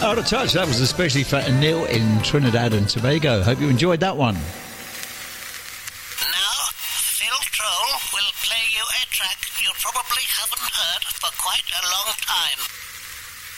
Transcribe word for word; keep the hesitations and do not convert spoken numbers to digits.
Out of touch. That was especially for Neil in Trinidad and Tobago. Hope you enjoyed that one. Now, Phil Troll will play you a track you probably haven't heard for quite a long time.